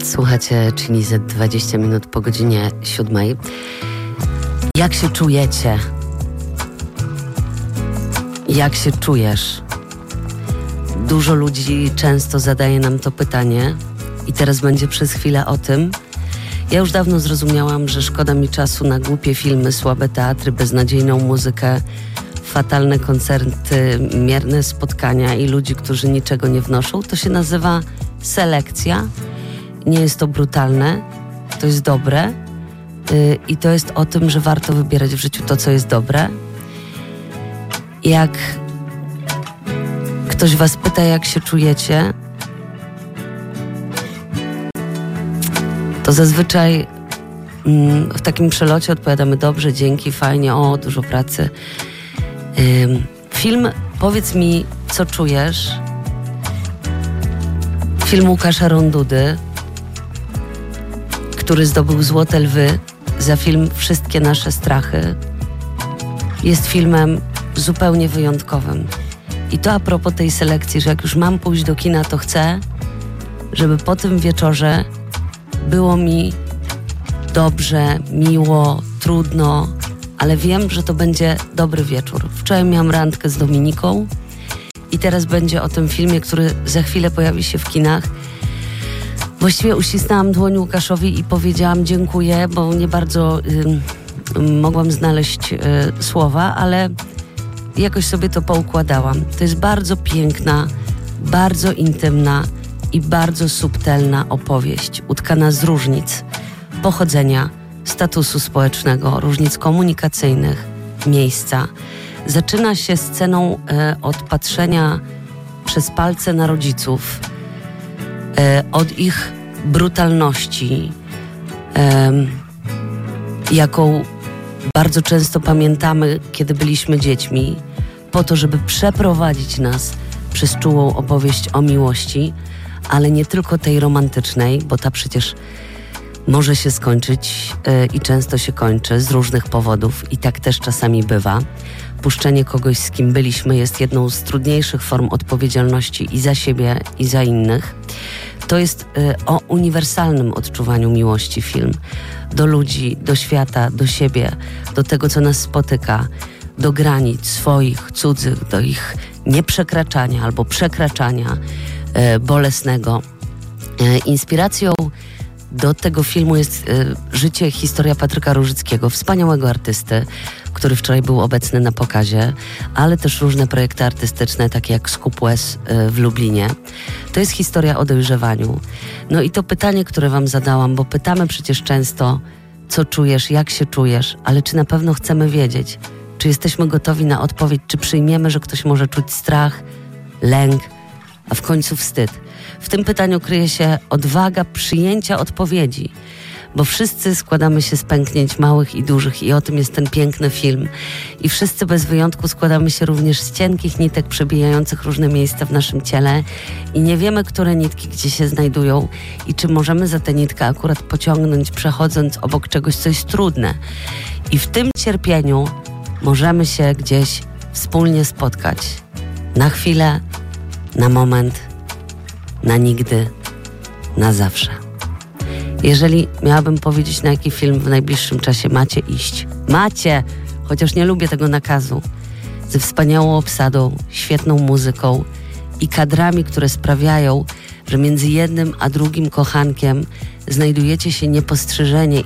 Słuchacie Chili Z 20 minut po godzinie 7. Jak się czujecie? Jak się czujesz? Dużo ludzi często zadaje nam to pytanie i teraz będzie przez chwilę o tym. Ja już dawno zrozumiałam, że szkoda mi czasu na głupie filmy, słabe teatry, beznadziejną muzykę, fatalne koncerty, mierne spotkania i ludzi, którzy niczego nie wnoszą. To się nazywa selekcja. Nie jest to brutalne, to jest dobre i to jest o tym, że warto wybierać w życiu to, co jest dobre. Jak ktoś was pyta, jak się czujecie, to zazwyczaj w takim przelocie odpowiadamy dobrze, dzięki, fajnie, o, dużo pracy. Film Powiedz mi, co czujesz, film Łukasza Rondudy, który zdobył Złote Lwy za film Wszystkie nasze strachy, jest filmem zupełnie wyjątkowym. I to a propos tej selekcji, że jak już mam pójść do kina, to chcę, żeby po tym wieczorze było mi dobrze, miło, trudno, ale wiem, że to będzie dobry wieczór. Wczoraj miałam randkę z Dominiką i teraz będzie o tym filmie, który za chwilę pojawi się w kinach. Właściwie uścisnęłam dłoń Łukaszowi i powiedziałam dziękuję, bo nie bardzo mogłam znaleźć słowa, ale jakoś sobie to poukładałam. To jest bardzo piękna, bardzo intymna i bardzo subtelna opowieść, utkana z różnic pochodzenia, statusu społecznego, różnic komunikacyjnych, miejsca. Zaczyna się sceną od patrzenia przez palce na rodziców, od ich brutalności, jaką bardzo często pamiętamy, kiedy byliśmy dziećmi, po to, żeby przeprowadzić nas przez czułą opowieść o miłości, ale nie tylko tej romantycznej, bo ta przecież może się skończyć i często się kończy z różnych powodów i tak też czasami bywa. Puszczenie kogoś, z kim byliśmy, jest jedną z trudniejszych form odpowiedzialności i za siebie, i za innych. To jest o uniwersalnym odczuwaniu miłości film. Do ludzi, do świata, do siebie, do tego, co nas spotyka, do granic swoich, cudzych, do ich nieprzekraczania albo przekraczania bolesnego. Inspiracją do tego filmu jest życie, historia Patryka Różyckiego, wspaniałego artysty, który wczoraj był obecny na pokazie, ale też różne projekty artystyczne, takie jak Skup Łez w Lublinie. To jest historia o dojrzewaniu. No i to pytanie, które wam zadałam, bo pytamy przecież często, co czujesz, jak się czujesz, ale czy na pewno chcemy wiedzieć, czy jesteśmy gotowi na odpowiedź, czy przyjmiemy, że ktoś może czuć strach, lęk, a w końcu wstyd. W tym pytaniu kryje się odwaga przyjęcia odpowiedzi, bo wszyscy składamy się z pęknięć małych i dużych i o tym jest ten piękny film. I wszyscy bez wyjątku składamy się również z cienkich nitek przebijających różne miejsca w naszym ciele i nie wiemy, które nitki gdzie się znajdują i czy możemy za tę nitkę akurat pociągnąć, przechodząc obok czegoś, co jest trudne. I w tym cierpieniu możemy się gdzieś wspólnie spotkać. Na chwilę, na moment, na nigdy, na zawsze. Jeżeli miałabym powiedzieć, na jaki film w najbliższym czasie macie iść. Macie! Chociaż nie lubię tego nakazu. Ze wspaniałą obsadą, świetną muzyką i kadrami, które sprawiają, że między jednym a drugim kochankiem znajdujecie się niepostrzeżenie